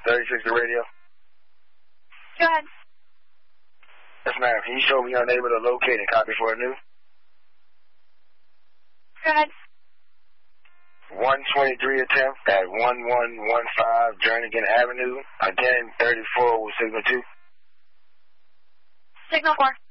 36 the radio. Go ahead. Yes, ma'am. Can you show me your neighbor to locate and copy for a new? Go ahead. 123 attempt at 1115 Jernigan Avenue. Again, 34 with signal 2. Signal 4.